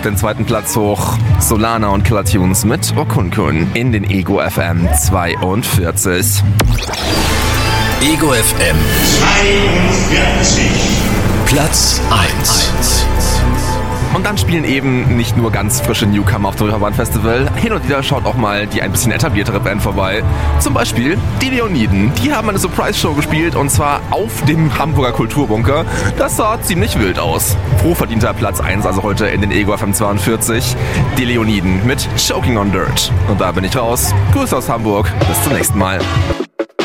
den zweiten Platz hoch. Solana und Killer Tunes mit Okunkun in den Ego FM 42. Ego FM 42. Platz 1. Und dann spielen eben nicht nur ganz frische Newcomer auf dem Reeperbahn Festival. Hin und wieder schaut auch mal die ein bisschen etabliertere Band vorbei. Zum Beispiel die Leoniden. Die haben eine Surprise-Show gespielt und zwar auf dem Hamburger Kulturbunker. Das sah ziemlich wild aus. Hochverdienter Platz 1 also heute in den Ego FM 42. Die Leoniden mit Choking on Dirt. Und da bin ich raus. Grüße aus Hamburg. Bis zum nächsten Mal.